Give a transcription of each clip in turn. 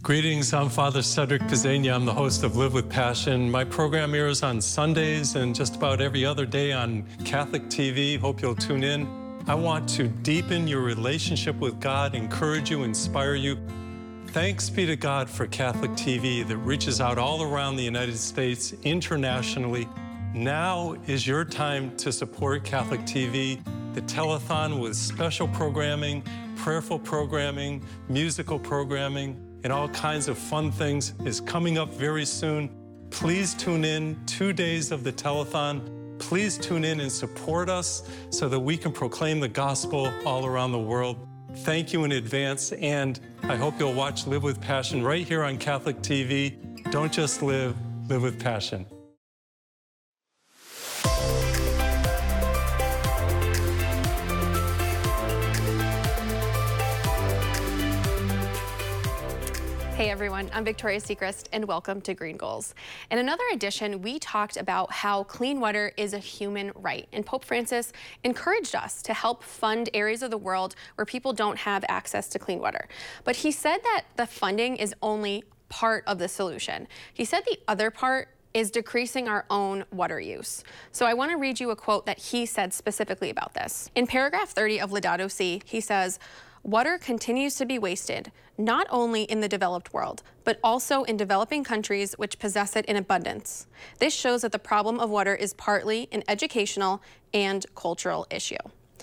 Greetings, I'm Father Cedric Pizzania. I'm the host of Live with Passion. My program airs on Sundays and just about every other day on Catholic TV. Hope you'll tune in. I want to deepen your relationship with God, encourage you, inspire you. Thanks be to God for Catholic TV that reaches out all around the United States, internationally. Now is your time to support Catholic TV. The telethon with special programming, prayerful programming, musical programming, and all kinds of fun things is coming up very soon. Please tune in 2 days of the telethon. Please tune in and support us so that we can proclaim the gospel all around the world. Thank you in advance, and I hope you'll watch Live with Passion right here on Catholic TV. Don't just live, live with passion. Hey everyone, I'm Victoria Sechrist and welcome to Green Goals. In another edition, we talked about how clean water is a human right, and Pope Francis encouraged us to help fund areas of the world where people don't have access to clean water. But he said that the funding is only part of the solution. He said the other part is decreasing our own water use. So I want to read you a quote that he said specifically about this. In paragraph 30 of Laudato Si, he says, "Water continues to be wasted, not only in the developed world, but also in developing countries which possess it in abundance. This shows that the problem of water is partly an educational and cultural issue."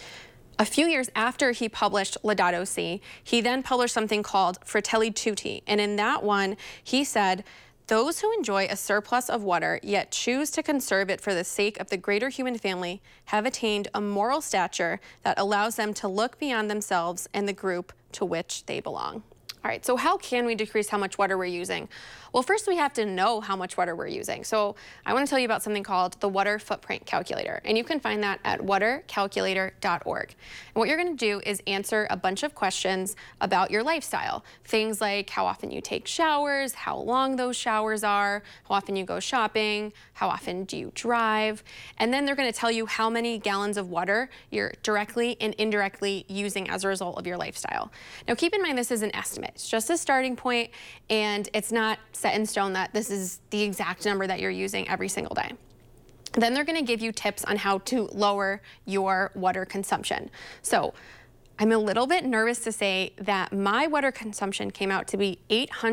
A few years after he published Laudato Si, he then published something called Fratelli Tutti, and in that one, he said, "Those who enjoy a surplus of water yet choose to conserve it for the sake of the greater human family have attained a moral stature that allows them to look beyond themselves and the group to which they belong." All right, so how can we decrease how much water we're using? Well, first we have to know how much water we're using. So I want to tell you about something called the Water Footprint Calculator, and you can find that at watercalculator.org. And what you're going to do is answer a bunch of questions about your lifestyle. Things like how often you take showers, how long those showers are, how often you go shopping, how often do you drive, and then they're going to tell you how many gallons of water you're directly and indirectly using as a result of your lifestyle. Now keep in mind this is an estimate. It's just a starting point, and it's not set in stone that this is the exact number that you're using every single day. Then they're going to give you tips on how to lower your water consumption. So I'm a little bit nervous to say that my water consumption came out to be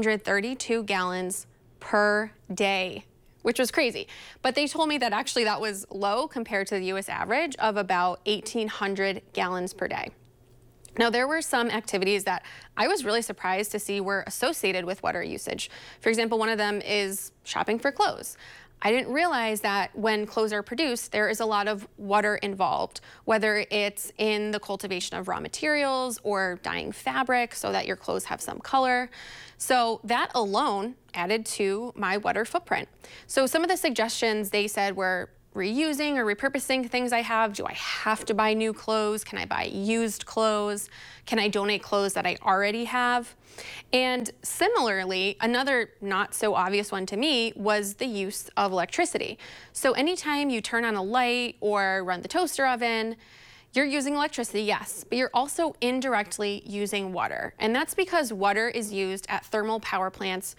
832 gallons per day, which was crazy. But they told me that actually that was low compared to the US average of about 1,800 gallons per day. Now, there were some activities that I was really surprised to see were associated with water usage. For example, one of them is shopping for clothes. I didn't realize that when clothes are produced, there is a lot of water involved, whether it's in the cultivation of raw materials or dyeing fabric so that your clothes have some color. So that alone added to my water footprint. So some of the suggestions they said were reusing or repurposing things I have. Do I have to buy new clothes? Can I buy used clothes? Can I donate clothes that I already have? And similarly, another not so obvious one to me was the use of electricity. So anytime you turn on a light or run the toaster oven, you're using electricity, yes, but you're also indirectly using water. And that's because water is used at thermal power plants